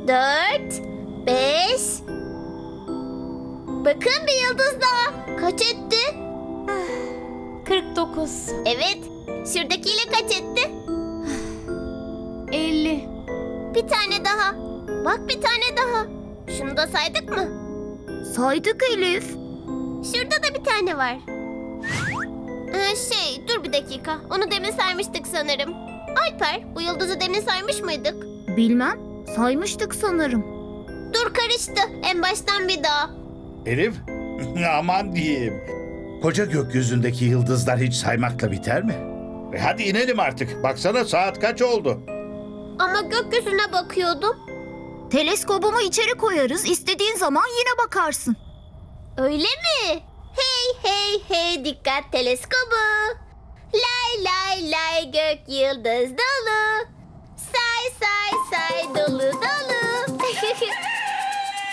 4, 5. Bakın bir yıldız daha. Kaç etti? 49. Evet. Şuradakiyle kaç etti? 50. Bir tane daha. Bak bir tane daha. Şunu da saydık mı? Saydık Elif. Şurada da bir tane var. Dur bir dakika. Onu demin saymıştık sanırım. Alper, bu yıldızı demin saymış mıydık? Bilmem. Saymıştık sanırım. Dur karıştı. En baştan bir daha. Elif, aman diyeyim. Koca gökyüzündeki yıldızlar hiç saymakla biter mi? Hadi inelim artık. Baksana saat kaç oldu? Ama gökyüzüne bakıyordum. Teleskobumu içeri koyarız. İstediğin zaman yine bakarsın. Öyle mi? Hey hey hey dikkat teleskobu. Lay lay lay gök yıldız dolu. Say say